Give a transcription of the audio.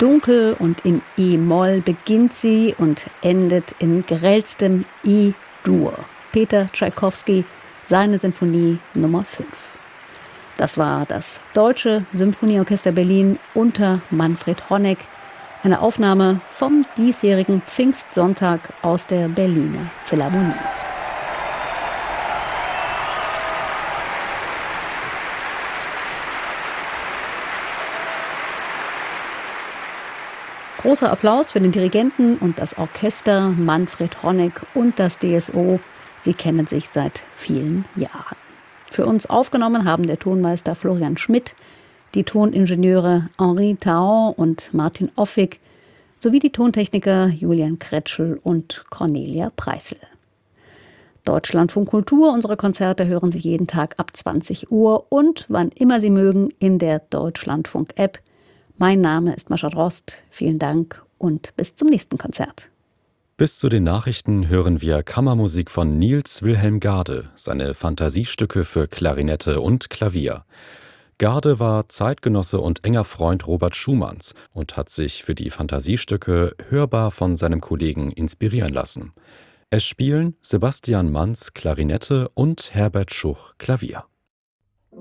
Dunkel und in E-Moll beginnt sie und endet in grellstem E-Dur. Peter Tschaikowski, seine Sinfonie Nummer 5. Das war das Deutsche Symphonieorchester Berlin unter Manfred Honeck. Eine Aufnahme vom diesjährigen Pfingstsonntag aus der Berliner Philharmonie. Großer Applaus für den Dirigenten und das Orchester Manfred Honeck und das DSO. Sie kennen sich seit vielen Jahren. Für uns aufgenommen haben der Tonmeister Florian Schmidt, die Toningenieure Henri Taon und Martin Offig sowie die Tontechniker Julian Kretschel und Cornelia Preißel. Deutschlandfunk Kultur, unsere Konzerte hören Sie jeden Tag ab 20 Uhr und wann immer Sie mögen in der Deutschlandfunk-App. Mein Name ist Mascha Drost. Vielen Dank und bis zum nächsten Konzert. Bis zu den Nachrichten hören wir Kammermusik von Niels Wilhelm Gade, seine Fantasiestücke für Klarinette und Klavier. Gade war Zeitgenosse und enger Freund Robert Schumanns und hat sich für die Fantasiestücke hörbar von seinem Kollegen inspirieren lassen. Es spielen Sebastian Manz Klarinette und Herbert Schuch Klavier.